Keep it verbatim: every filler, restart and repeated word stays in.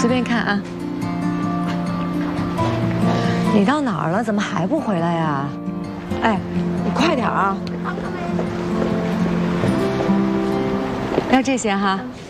随便看啊。你到哪儿了？怎么还不回来呀？哎，你快点啊！要这些哈。